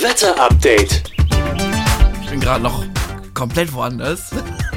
Wetter-Update. Ich bin gerade noch komplett woanders.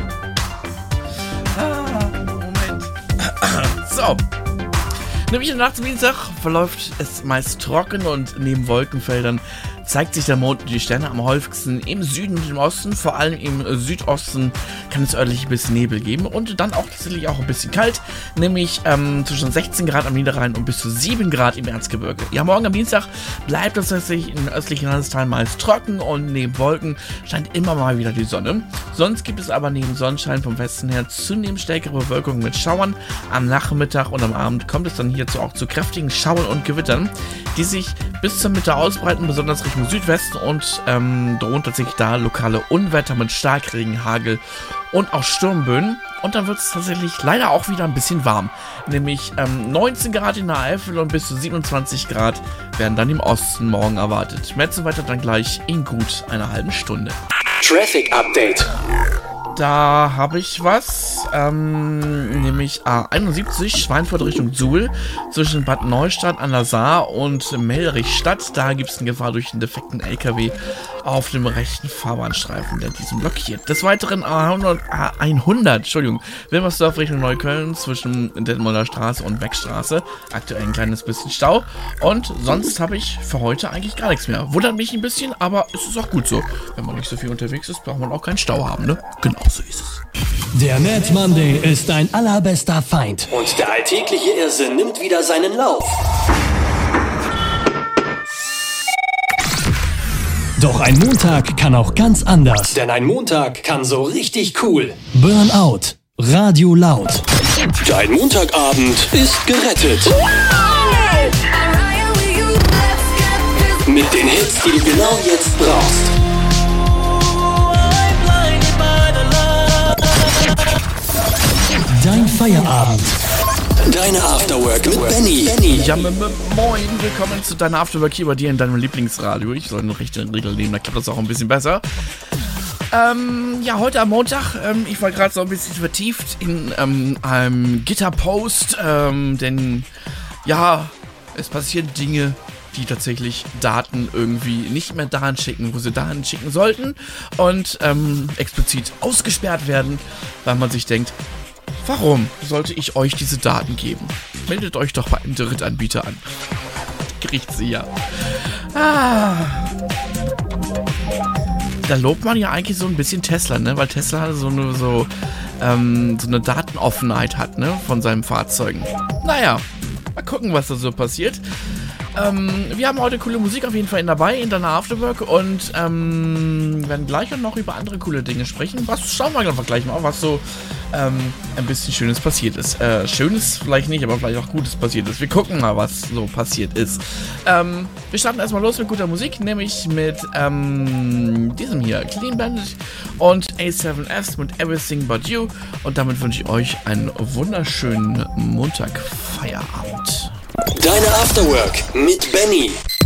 Moment. So. Nämlich in der Nacht zum Dienstag verläuft es meist trocken und neben Wolkenfeldern zeigt sich der Mond und die Sterne am häufigsten im Süden und im Osten. Vor allem im Südosten kann es örtlich ein bisschen Nebel geben und dann auch tatsächlich auch ein bisschen kalt, nämlich zwischen 16 Grad am Niederrhein und bis zu 7 Grad im Erzgebirge. Ja, morgen am Dienstag bleibt es tatsächlich in den östlichen Landesteilen meist trocken und neben Wolken scheint immer mal wieder die Sonne. Sonst gibt es aber neben Sonnenschein vom Westen her zunehmend stärkere Bewölkung mit Schauern. Am Nachmittag und am Abend kommt es dann hierzu auch zu kräftigen Schauern und Gewittern, die sich bis zur Mitte ausbreiten, besonders Richtung Südwesten, und drohen tatsächlich da lokale Unwetter mit Starkregen, Hagel und auch Sturmböen. Und dann wird es tatsächlich leider auch wieder ein bisschen warm. Nämlich 19 Grad in der Eifel und bis zu 27 Grad werden dann im Osten morgen erwartet. Mehr zu weiter dann gleich in gut einer halben Stunde. Traffic Update. Da habe ich was, nämlich A71 Schweinfurt Richtung Suhl zwischen Bad Neustadt an der Saar und Melrichstadt. Da gibt es eine Gefahr durch einen defekten LKW auf dem rechten Fahrbahnstreifen, der diesen blockiert. Des Weiteren A100, Wilmersdorf Richtung Neukölln zwischen Detmolder Straße und Beckstraße. Aktuell ein kleines bisschen Stau. Und sonst habe ich für heute eigentlich gar nichts mehr. Wundert mich ein bisschen, aber es ist auch gut so. Wenn man nicht so viel unterwegs ist, braucht man auch keinen Stau haben, ne? Genau so ist es. Der Mad Monday ist dein allerbester Feind. Und der alltägliche Irrsinn nimmt wieder seinen Lauf. Doch ein Montag kann auch ganz anders. Denn ein Montag kann so richtig cool. Burnout. Radio laut. Dein Montagabend ist gerettet. Mit den Hits, die du genau jetzt brauchst. Dein Feierabend. Deine Afterwork mit Benny. Ja, moin, willkommen zu deiner Afterwork hier bei dir in deinem Lieblingsradio. Ich soll eine richtige Regel nehmen, da klappt das auch ein bisschen besser. Ja, heute am Montag, ich war gerade so ein bisschen vertieft in einem Gitterpost, denn ja, es passieren Dinge, die tatsächlich Daten irgendwie nicht mehr dahin schicken, wo sie dahin schicken sollten, und explizit ausgesperrt werden, weil man sich denkt, warum sollte ich euch diese Daten geben? Meldet euch doch bei einem Drittanbieter an. Gerichtssicher. Da lobt man ja eigentlich so ein bisschen Tesla, ne? Weil Tesla so eine Datenoffenheit hat, ne? Von seinen Fahrzeugen. Naja, mal gucken, was da so passiert. Wir haben heute coole Musik auf jeden Fall dabei in deiner Afterwork und werden gleich auch noch über andere coole Dinge sprechen. Schauen wir einfach gleich mal, was so ein bisschen Schönes passiert ist. Schönes vielleicht nicht, aber vielleicht auch Gutes passiert ist. Wir gucken mal, was so passiert ist. Wir starten erstmal los mit guter Musik, nämlich mit diesem hier, Clean Bandit und A7S mit Everything But You. Und damit wünsche ich euch einen wunderschönen Montagfeierabend. Deine Afterwork mit Benny.